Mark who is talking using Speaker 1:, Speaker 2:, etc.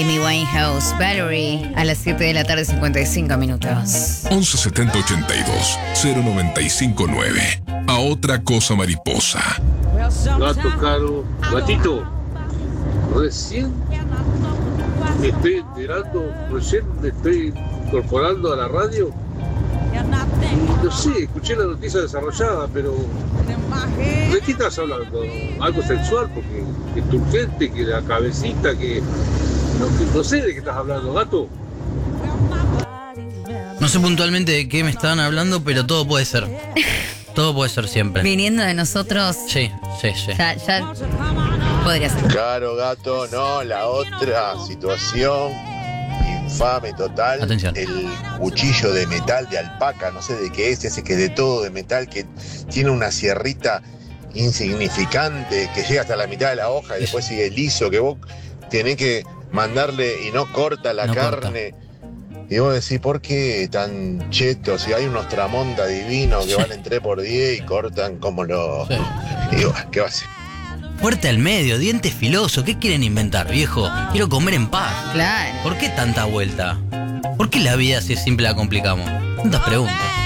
Speaker 1: Amy Winehouse, Valerie, a las 7 de la tarde, 55 minutos.
Speaker 2: 11 70 82 095 9. A otra cosa mariposa.
Speaker 3: Gato caro, gatito, recién me estoy enterando, recién me estoy incorporando a la radio. Y no sé, escuché la noticia desarrollada, pero ¿de qué estás hablando? ¿Algo sexual? Porque es turgente, que la cabecita, que no sé de qué estás hablando, gato.
Speaker 4: No sé puntualmente de qué me estaban hablando, pero todo puede ser. Todo puede ser siempre.
Speaker 1: Viniendo de nosotros,
Speaker 4: Sí.
Speaker 1: ya podría ser.
Speaker 5: Claro, gato, no, la otra situación infame total.
Speaker 4: Atención.
Speaker 5: El cuchillo de metal de alpaca, no sé de qué es, ese que es de todo de metal, que tiene una sierrita insignificante que llega hasta la mitad de la hoja y después sigue liso, que vos tenés que mandarle y no corta la carne. Y vos decís, ¿por qué tan cheto? Si hay unos tramonta divinos que valen 3x10 y cortan como los...
Speaker 4: Sí.
Speaker 5: Y digo, ¿qué va a hacer?
Speaker 4: Fuerte al medio, dientes filosos. ¿Qué quieren inventar, viejo? Quiero comer en paz.
Speaker 1: Claro.
Speaker 4: ¿Por qué tanta vuelta? ¿Por qué la vida si es simple la complicamos? Tantas preguntas.